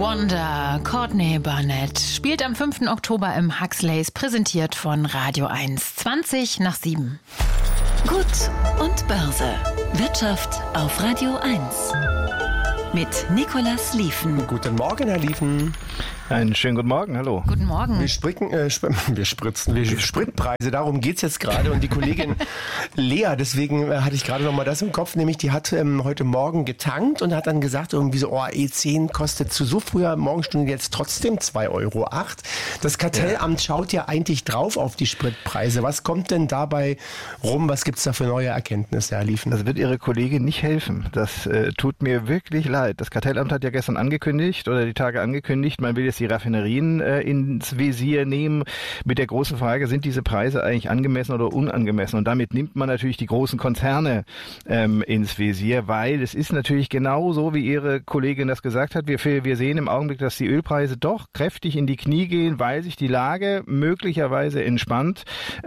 Wonder, Courtney Barnett, spielt am 5. Oktober im Huxleys, präsentiert von Radio 1, 7:20. Gut und Börse. Wirtschaft auf Radio 1. Mit Nicolas Lieven. Guten Morgen, Herr Lieven. Einen schönen guten Morgen, hallo. Guten Morgen. Wir spritzen Spritpreise, darum geht's jetzt gerade. Und die Kollegin Lea, deswegen hatte ich gerade noch mal das im Kopf, nämlich die hat heute Morgen getankt und hat dann gesagt, irgendwie so, E10 kostet zu so früher Morgenstunde jetzt trotzdem 2,08 Euro. Das Kartellamt schaut ja eigentlich drauf auf die Spritpreise. Was kommt denn dabei rum? Was gibt's da für neue Erkenntnisse, Herr Lieven? Das wird Ihre Kollegin nicht helfen. Das tut mir wirklich leid. Das Kartellamt hat ja gestern angekündigt oder die Tage angekündigt, man will jetzt die Raffinerien ins Visier nehmen mit der großen Frage, sind diese Preise eigentlich angemessen oder unangemessen? Und damit nimmt man natürlich die großen Konzerne ins Visier, weil es ist natürlich genau so, wie Ihre Kollegin das gesagt hat. Wir sehen im Augenblick, dass die Ölpreise doch kräftig in die Knie gehen, weil sich die Lage möglicherweise entspannt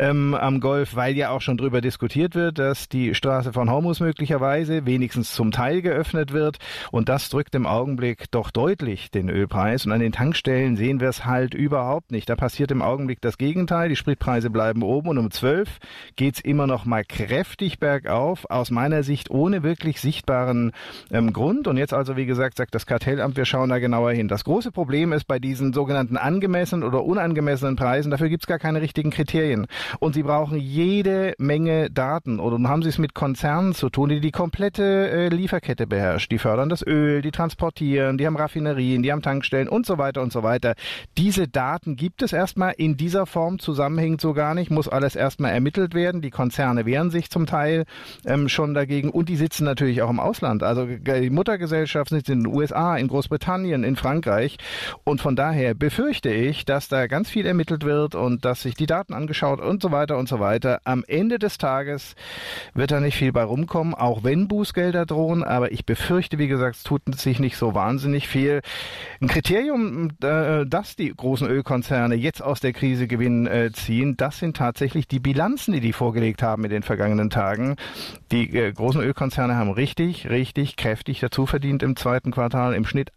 am Golf, weil ja auch schon drüber diskutiert wird, dass die Straße von Hormuz möglicherweise wenigstens zum Teil geöffnet wird. Und das drückt im Augenblick doch deutlich den Ölpreis. Und an den Tankstellen sehen wir es halt überhaupt nicht. Da passiert im Augenblick das Gegenteil. Die Spritpreise bleiben oben und um 12 geht's immer noch mal kräftig bergauf. Aus meiner Sicht ohne wirklich sichtbaren Grund. Und jetzt also, wie gesagt, sagt das Kartellamt, wir schauen da genauer hin. Das große Problem ist bei diesen sogenannten angemessenen oder unangemessenen Preisen, dafür gibt's gar keine richtigen Kriterien. Und Sie brauchen jede Menge Daten. Oder haben Sie es mit Konzernen zu tun, die die komplette Lieferkette beherrschen. Die fördern das Öl, die transportieren, die haben Raffinerien, die haben Tankstellen und so weiter und so weiter. Diese Daten gibt es erstmal in dieser Form zusammenhängend so gar nicht, muss alles erstmal ermittelt werden. Die Konzerne wehren sich zum Teil schon dagegen und die sitzen natürlich auch im Ausland. Also die Muttergesellschaften sitzen in den USA, in Großbritannien, in Frankreich und von daher befürchte ich, dass da ganz viel ermittelt wird und dass sich die Daten angeschaut und so weiter und so weiter. Am Ende des Tages wird da nicht viel bei rumkommen, auch wenn Bußgelder drohen, aber ich befürchte, wie gesagt, es tut sich nicht so wahnsinnig viel. Ein Kriterium, dass die großen Ölkonzerne jetzt aus der Krise Gewinn ziehen, das sind tatsächlich die Bilanzen, die vorgelegt haben in den vergangenen Tagen. Die großen Ölkonzerne haben richtig kräftig dazu verdient im zweiten Quartal. Im Schnitt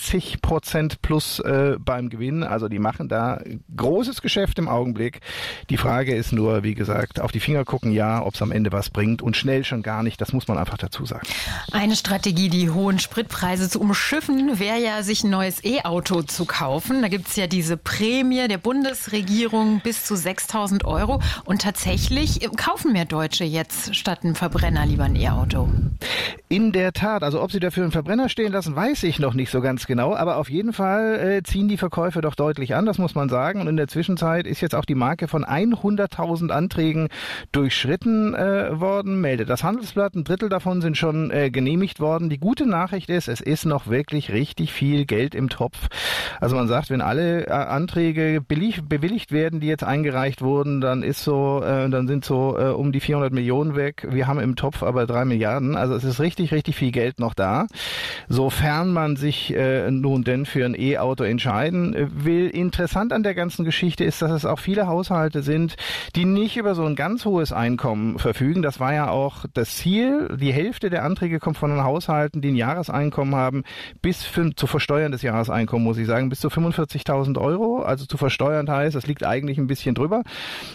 80% plus beim Gewinn. Also die machen da großes Geschäft im Augenblick. Die Frage ist nur, wie gesagt, auf die Finger gucken, ja, ob es am Ende was bringt und schnell schon gar nicht. Das muss man einfach dazu sagen. Eine Strategie, die hohen Spritpreise zu umschiffen, wäre ja, sich ein neues E-Auto zu kaufen. Da gibt's ja diese Prämie der Bundesregierung bis zu 6.000 Euro. Und tatsächlich kaufen mehr Deutsche jetzt statt einem Verbrenner lieber ein E-Auto. In der Tat, also ob sie dafür einen Verbrenner stehen lassen, weiß ich noch nicht so ganz genau. Aber auf jeden Fall ziehen die Verkäufe doch deutlich an, das muss man sagen. Und in der Zwischenzeit ist jetzt auch die Marke von 100.000 Anträgen durchschritten worden, meldet das Handelsblatt. Ein Drittel davon sind schon genehmigt worden. Die gute Nachricht ist, es ist noch wirklich richtig viel Geld im Topf. Also man sagt, wenn alle Anträge bewilligt werden, die jetzt eingereicht wurden, dann sind so um die 400 Millionen weg. Wir haben im Topf aber 3 Milliarden. Also es ist richtig viel Geld noch da. Sofern man sich nun denn für ein E-Auto entscheiden will. Interessant an der ganzen Geschichte ist, dass es auch viele Haushalte sind, die nicht über so ein ganz hohes Einkommen verfügen. Das war ja auch das Ziel. Die Hälfte der Anträge kommt von den Haushalten, die ein Jahreseinkommen haben, zu versteuerndes Jahreseinkommen, muss ich sagen, bis zu 45.000 Euro. Also zu versteuern heißt, das liegt eigentlich ein bisschen drüber.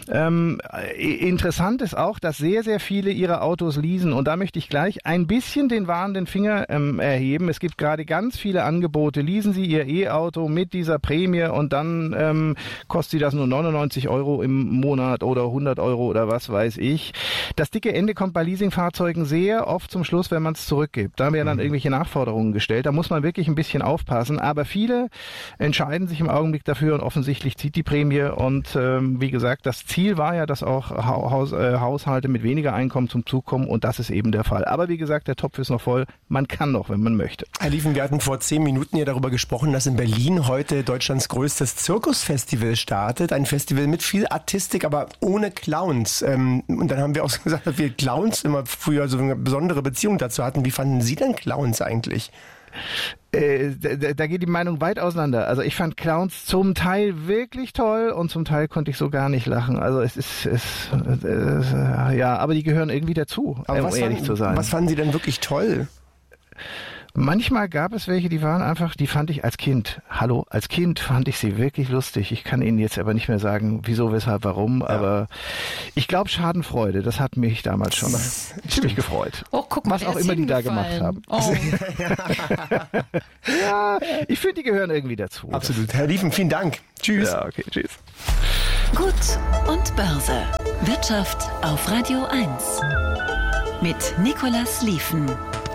Interessant ist auch, dass sehr viele ihre Autos leasen. Und da möchte ich gleich ein bisschen den warnenden Finger erheben. Es gibt gerade ganz viele Angebote. Leasen Sie Ihr E-Auto mit dieser Prämie und dann kostet Sie das nur 99 Euro im Monat oder 100 Euro oder was weiß ich. Das dicke Ende kommt bei Leasingfahrzeugen sehr oft zum Schluss, wenn man es zurückgibt. Da werden dann irgendwelche Nachforderungen gestellt. Da muss man wirklich ein bisschen aufpassen. Aber viele entscheiden sich im Augenblick dafür und offensichtlich zieht die Prämie. Und wie gesagt, das Ziel war ja, dass auch Haushalte mit weniger Einkommen zum Zug kommen und das ist eben der Fall. Aber wie gesagt, der Topf ist noch voll. Man kann noch, wenn man möchte. Herr Lieven, wir hatten vor 10 Minuten ja darüber gesprochen, dass in Berlin heute Deutschlands größtes Zirkusfestival startet. Ein Festival mit viel Artistik, aber ohne Clowns. Und dann haben wir auch gesagt, dass wir Clowns immer früher so eine besondere Beziehung dazu hatten. Wie fanden Sie denn Clowns eigentlich? Da geht die Meinung weit auseinander. Also ich fand Clowns zum Teil wirklich toll und zum Teil konnte ich so gar nicht lachen. Also aber die gehören irgendwie dazu, um ehrlich zu sein. Was fanden Sie denn wirklich toll? Manchmal gab es welche, die fand ich als Kind fand ich sie wirklich lustig. Ich kann Ihnen jetzt aber nicht mehr sagen, wieso, weshalb, warum, aber ich glaube Schadenfreude, das hat mich damals schon ziemlich gefreut. Oh, guck mal, was auch immer die da gemacht haben. Oh. Ja, ich finde, die gehören irgendwie dazu. Absolut. Herr Liefen, vielen Dank. Tschüss. Ja, okay, tschüss. Gut und Börse. Wirtschaft auf Radio 1. Mit Nicolas Liefen.